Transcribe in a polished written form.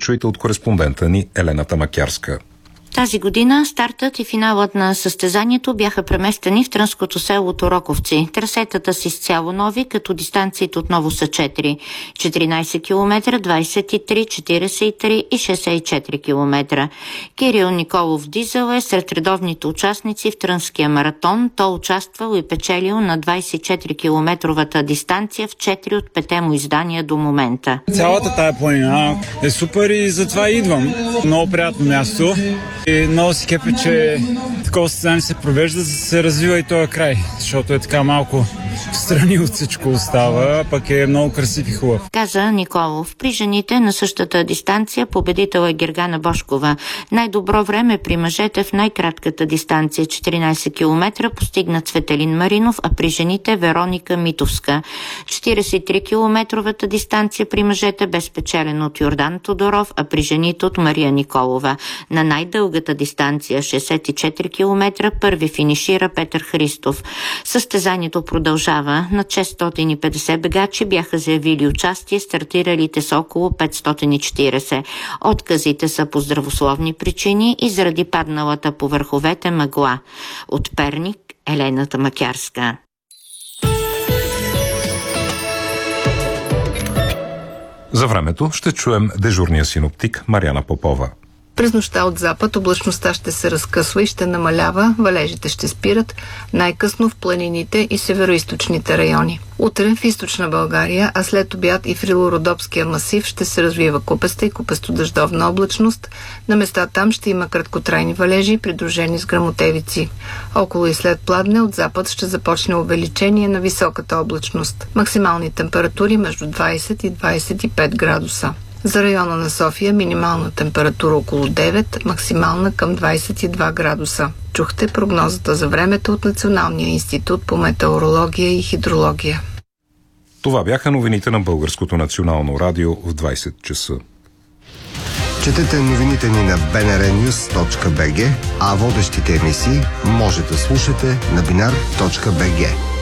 чуете от кореспондента ни Елена Тамакярска. Тази година стартът и финалът на състезанието бяха преместени в трънското село Тороковци. Трасетата са изцяло нови, като дистанциите отново са 4. 14 км, 23, 43 и 64 км. Кирил Николов Дизел е сред редовните участници в трънския маратон. Той участвал и печелил на 24 километровата дистанция в 4 от 5 му издания до момента. Цялата тая планина е супер и затова идвам. Много приятно място. И много си кепе, че такова състезание се провежда, за да се развива и този край, защото е така малко встрани от всичко остава, пък е много красив и хубав. Каза Николов. При жените на същата дистанция победител е Гергана Бошкова. Най-добро време при мъжете в най-кратката дистанция 14 км постигна Цветелин Маринов, а при жените Вероника Митовска. 43 километровата дистанция при мъжете бе спечелена от Йордан Тодоров, а при жените от Мария Николова. На най-дългата дистанция 64 км първи финишира Петър Христов. Състезанието продължава. На 650 бегачи бяха заявили участие, стартиралите са около 540. Отказите са по здравословни причини и заради падналата по върховете мъгла. От Перник, Елена Тамакярска. За времето ще чуем дежурния синоптик Мариана Попова. През нощта от запад облачността ще се разкъсва и ще намалява, валежите ще спират, най-късно в планините и североизточните райони. Утре в източна България, а след обяд и в Рило-Родопския масив ще се развива купеста и купесто-дъждовна облачност. На места там ще има краткотрайни валежи, придружени с гръмотевици. Около и след пладне от запад ще започне увеличение на високата облачност. Максимални температури между 20 и 25 градуса. За района на София минимална температура около 9, максимална към 22 градуса. Чухте прогнозата за времето от Националния институт по метеорология и хидрология. Това бяха новините на Българското национално радио в 20 часа. Четете новините ни на bnrnews.bg, а водещите емисии може да слушате на binar.bg.